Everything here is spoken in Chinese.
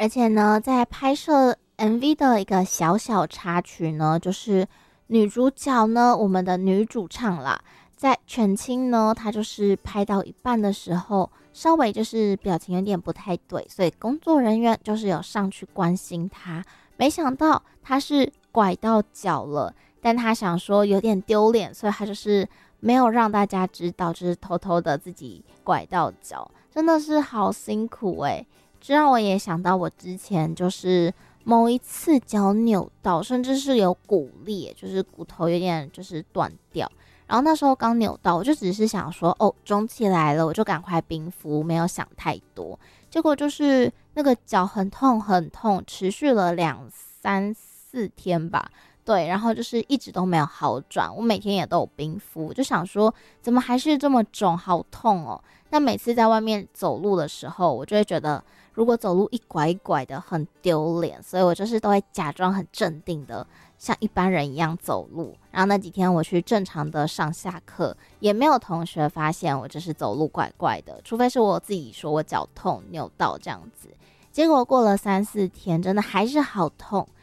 而且呢，在拍摄 MV 的一个小小插曲呢，就是女主角呢，我们的女主唱啦，在全清呢，她就是拍到一半的时候，稍微就是表情有点不太对，所以工作人员就是有上去关心她，没想到她是拐到脚了，但她想说有点丢脸，所以她就是没有让大家知道，就是偷偷的自己拐到脚，真的是好辛苦欸。这让我也想到我之前就是某一次脚扭到，甚至是有骨裂，就是骨头有点就是断掉。然后那时候刚扭到，我就只是想说，哦，肿起来了，我就赶快冰敷，没有想太多。结果就是那个脚很痛很痛，持续了2、3、4天吧。对，然后就是一直都没有好转，我每天也都有冰敷，我就想说怎么还是这么肿，好痛哦。那每次在外面走路的时候，我就会觉得如果走路一拐一拐的很丢脸，所以我就是都会假装很镇定的，像一般人一样走路。然后那几天我去正常的上下课，也没有同学发现我就是走路怪怪的，除非是我自己说我脚痛扭到这样子。结果过了3、4天，真的还是好痛。